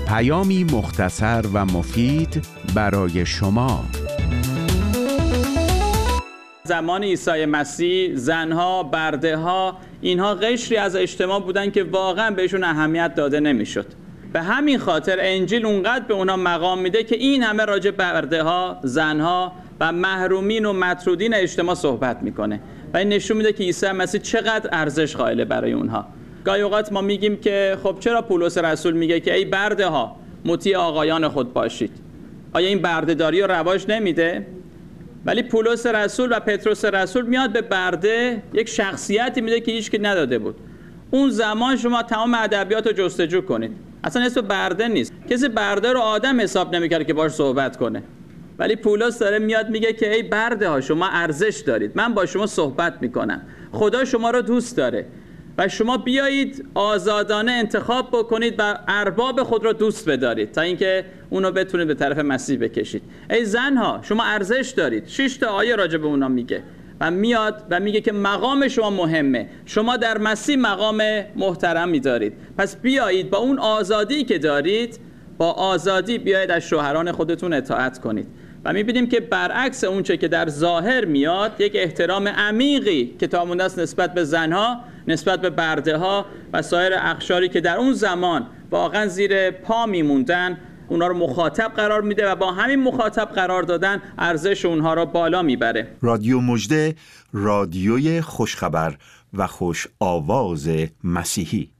پیامی مختصر و مفید برای شما. زمان عیسی مسیح زنها، برده‌ها، اینها قشری از اجتماع بودن که واقعا بهشون اهمیت داده نمیشد. به همین خاطر انجیل اونقدر به اونا مقام میده که این همه راجع برده‌ها، زنها و محرومین و مطرودین اجتماع صحبت میکنه و این نشون میده که عیسی مسیح چقدر ارزش قائله برای اونها. گاهی اوقات ما میگیم که خب چرا پولس رسول میگه که ای برده‌ها مطیع آقایان خود باشید؟ آیا این برده‌داری رو رواج نمیده؟ ولی پولس رسول و پتروس رسول میاد به برده یک شخصیتی میده که هیچ کی نداده بود. اون زمان شما تمام ادبیات رو جستجو کنید، اصلا اسم برده نیست. کسی برده رو آدم حساب نمیکرد که باهاش صحبت کنه. ولی پولس داره میاد میگه که ای برده ها شما ارزش دارید، من با شما صحبت میکنم، خدا شما رو دوست داره و شما بیایید آزادانه انتخاب بکنید و ارباب خود را دوست بدارید تا اینکه اونو بتونید به طرف مسیح بکشید. ای زنها شما ارزش دارید. 6 تا آیه راجع به اونا میگه و میاد و میگه که مقام شما مهمه، شما در مسیح مقام محترمی دارید، پس بیایید با اون آزادی که دارید، با آزادی بیایید از شوهران خودتون اطاعت کنید. و میبینیم که برعکس اونچه که در ظاهر میاد، یک احترام عمیقی کتاب مقدس نسبت به زنها، نسبت به برده‌ها و سایر اقشاری که در اون زمان واقعا زیر پا میموندن، اونا رو مخاطب قرار میده و با همین مخاطب قرار دادن ارزش اونها رو بالا میبره. رادیو مژده، رادیوی خوشخبر و خوش آواز مسیحی.